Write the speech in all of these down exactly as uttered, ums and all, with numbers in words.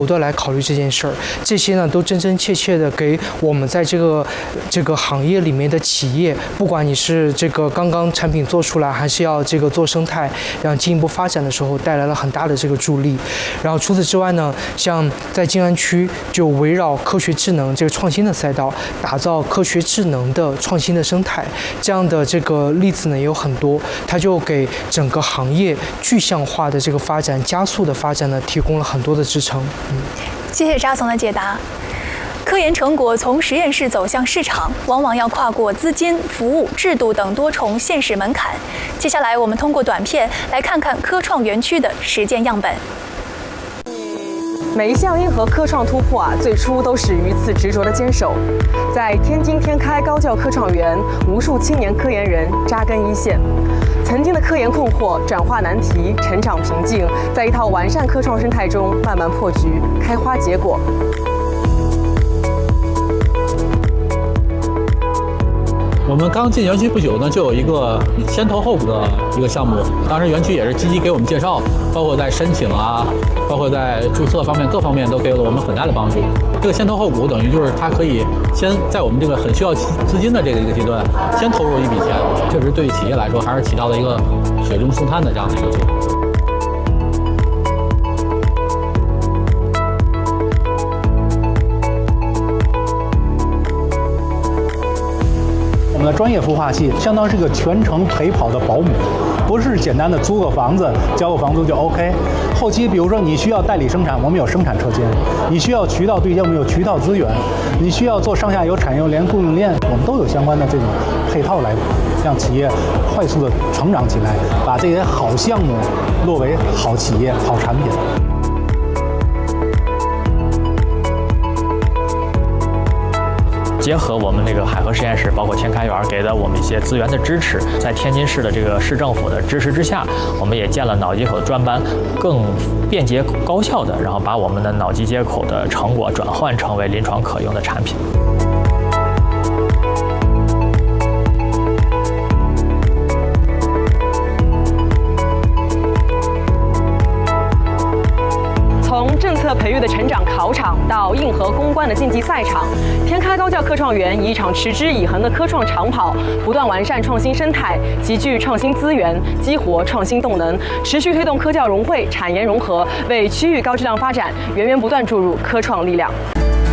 的来考虑这件事儿，这些呢都真真切切的给我们在这个这个行业里面的企业，不管你是这个刚刚产品做出来，还是要这个做生态，然后进一步发展的时候，带来了很大的这个助力。然后除此之外呢，像在静安区就围绕科学智能这个创新的赛道，打造科学智能的创新的生态，这样的这个例子呢也有很多，它就给整个行业具象化的这个发展、加速的发展呢提供了很多的支撑。嗯， 谢谢扎总的解答。科研成果从实验室走向市场，往往要跨过资金、服务、制度等多重现实门槛。接下来，我们通过短片来看看科创园区的实践样本。 每一项硬核科创突破啊，最初都始于一次执着的坚守。在天津天开高教科创园，无数青年科研人扎根一线，曾经的科研困惑转化难题，成长瓶颈，在一套完善科创生态中慢慢破局，开花结果。 我们刚进园区不久呢，就有一个先投后补的一个项目。当时园区也是积极给我们介绍，包括在申请啊，包括在注册方面各方面都给了我们很大的帮助。这个先投后补等于就是它可以先在我们这个很需要资金的这个一个阶段，先投入一笔钱，确实对于企业来说还是起到了一个雪中送炭的这样的一个作用。 我们的专业孵化器相当是个全程陪跑的保姆，不是简单的租个房子交个房租就 OK。后期比如说你需要代理生产，我们有生产车间；你需要渠道对接，我们有渠道资源；你需要做上下游产业链供应链，我们都有相关的这种配套来让企业快速的成长起来，把这些好项目落为好企业、好产品。 结合我们这个海河实验室，包括天开园给了我们一些资源的支持，在天津市的这个市政府的支持之下，我们也建了脑机口的专班，更便捷高效的，然后把我们的脑机接口的成果转换成为临床可用的产品。 从政策培育的成长考场到硬核攻关的竞技赛场，天开高教科创园以一场持之以恒的科创长跑，不断完善创新生态，集聚创新资源，激活创新动能，持续推动科教融汇、产研融合，为区域高质量发展源源不断注入科创力量。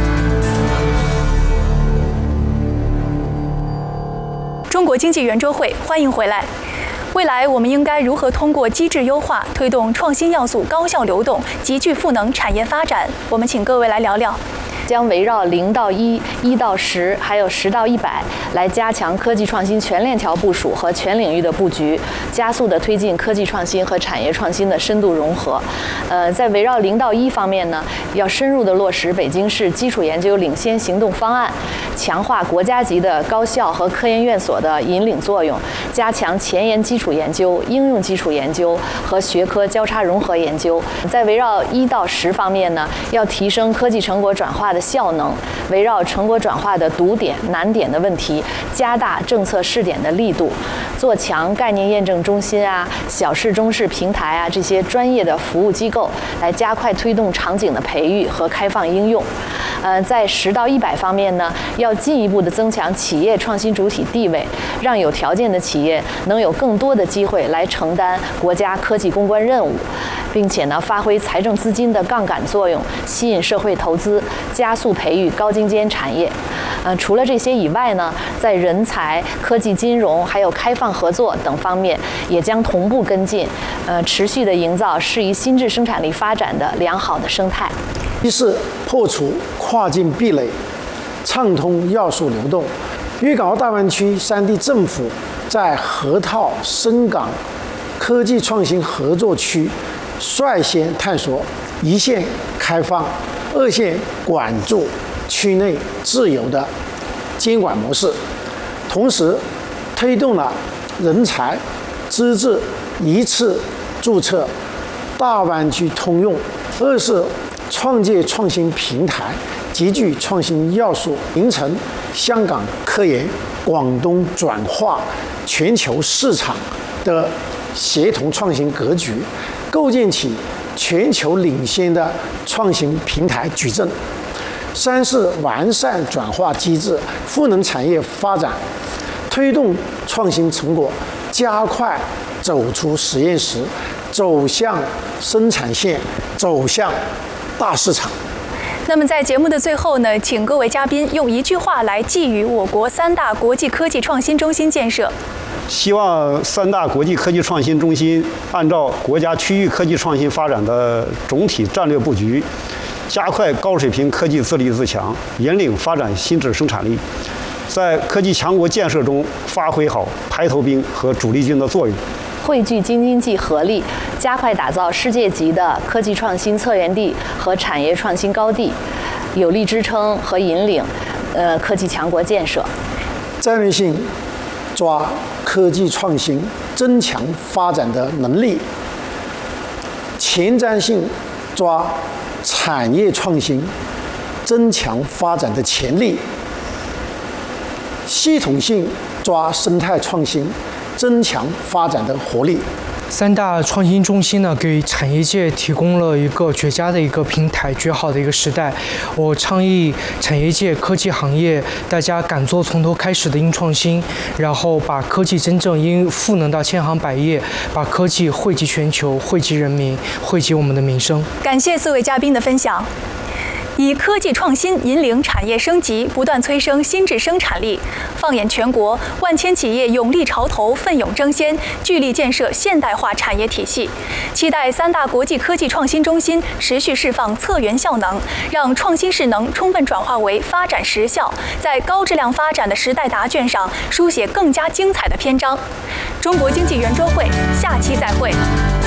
中国经济圆桌会，欢迎回来。未来我们应该如何通过机制优化，推动创新要素高效流动，集聚赋能产业发展？我们请各位来聊聊。 将围绕零到一、一到十，还有十到一百，来加强科技创新全链条部署和全领域的布局，加速的推进科技创新和产业创新的深度融合。呃，在围绕零到一方面呢，要深入的落实北京市基础研究领先行动方案，强化国家级的高校和科研院所的引领作用，加强前沿基础研究、应用基础研究和学科交叉融合研究。在围绕一到十方面呢，要提升科技成果转化的效能，围绕成果转化的堵点、难点的问题，加大政策试点的力度，做强概念验证中心啊、小试中试平台啊这些专业的服务机构，来加快推动场景的培育和开放应用。呃，在十到一百方面呢，要进一步的增强企业创新主体地位，让有条件的企业能有更多的机会来承担国家科技攻关任务，并且呢，发挥财政资金的杠杆作用，吸引社会投资，加速培育高精尖产业。呃，除了这些以外呢，在人才、科技金融还有开放合作等方面，也将同步跟进，呃，持续的营造适宜新质生产力发展的良好的生态。 一是破除跨境壁垒，畅通要素流动。粤港澳大湾区三地政府在河套深港科技创新合作区率先探索一线开放、二线管住、区内自由的监管模式，同时推动了人才资质一次注册、大湾区通用。二是创界创新平台集聚创新要素，形成香港科研、广东转化全球市场的协同创新格局，构建起全球领先的创新平台矩阵；三是完善转化机制，赋能产业发展，推动创新成果加快走出实验室，走向生产线，走向大市场。 那么在节目的最后呢，请各位嘉宾用一句话来寄语我国三大国际科技创新中心建设。 希望三大国际科技创新中心按照国家区域科技创新发展的总体战略布局，加快高水平科技自立自强，引领发展新质生产力，在科技强国建设中发挥好排头兵和主力军的作用。 汇聚京津冀合力，加快打造世界级的科技创新策源地和产业创新高地，有力支撑和引领呃科技强国建设。 战略性抓科技创新增强发展的能力，前瞻性抓产业创新增强发展的潜力，系统性抓生态创新增强发展的活力。 三大创新中心呢，给产业界提供了一个绝佳的一个平台，绝好的一个时代。我倡议产业界、科技行业，大家敢做从头开始的硬创新，然后把科技真正应赋能到千行百业，把科技惠及全球、惠及人民、惠及我们的民生。 感谢四位嘉宾的分享。以科技创新引领产业升级，不断催生新质生产力。放眼全国，万千企业勇立潮头，奋勇争先，聚力建设现代化产业体系。期待三大国际科技创新中心持续释放策源效能，让创新势能充分转化为发展实效，在高质量发展的时代答卷上书写更加精彩的篇章。中国经济圆桌会，下期再会。